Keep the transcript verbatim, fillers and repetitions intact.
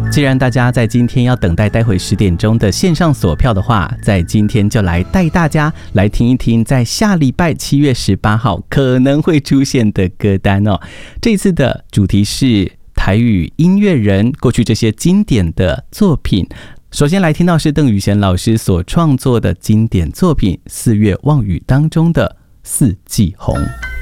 既然大家在今天要等待待会十点钟的线上锁票的话，在今天就来带大家来听一听在下礼拜七月十八号可能会出现的歌单哦。这次的主题是台语音乐人过去这些经典的作品。首先来听到是邓雨贤老师所创作的经典作品《四月望雨》当中的《四季红》。